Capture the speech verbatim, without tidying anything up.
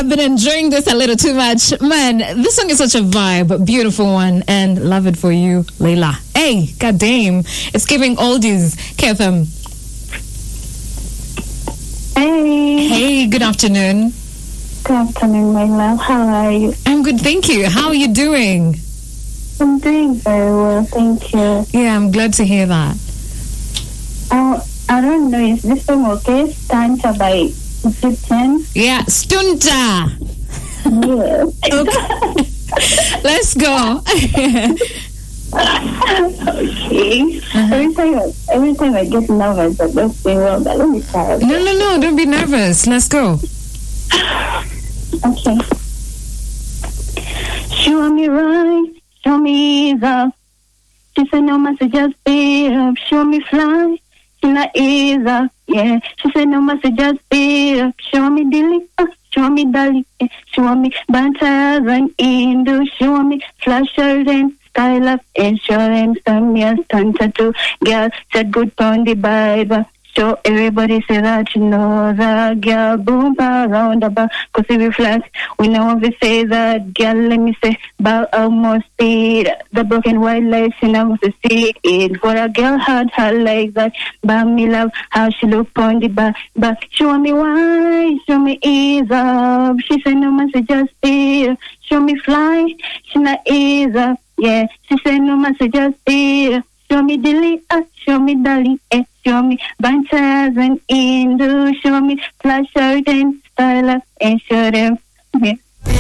I've been enjoying this a little too much. Man, this song is such a vibe, beautiful one, and love it for you, Layla. Hey, goddamn, it's giving oldies. K F M. Hey. Hey, good afternoon. Good afternoon, my love. How are you? I'm good, thank you. How are you doing? I'm doing very well, thank you. Yeah, I'm glad to hear that. Uh, I don't know, is this song okay? Stanta by ten? Yeah, Stunta. Yes. Okay. Let's go. Okay. Uh-huh. Every time, I, every time I get nervous, I don't say well, but let me try. No, no, no, don't be nervous. Let's go. Okay. Show me right, show me ease. She said no message, just be up. Show me fly, she not ease up. Yeah. She said no message, just be up. Show me dilly, uh, show me dolly. Yeah. Show me banters and Indo. Show me flash and style up insurance. Some years stunt tattoo. Girl said good on the Bible. So everybody say that you know that girl boom around about. Cause if we flash, we know if we say that girl, let me say about almost speed. The broken white lights, you know to see it. For a girl had her like that. But me love how she look on the back. Back, show me why, show me ease up. She said no man say just be. Show me fly, she not ease up. Yeah, she said no man say just be. Show me dilly, uh, show me dolly, eh. Show me banters and Indo. Show me flash out and style up and show them. Yeah.